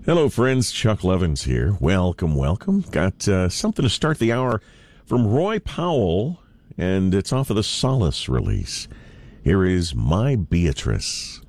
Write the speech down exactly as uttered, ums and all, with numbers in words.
Hello, friends. Chuck Levins here. Welcome, welcome. Got uh, something to start the hour from Roy Powell, and it's off of the Solace release. Here is My Beatrice.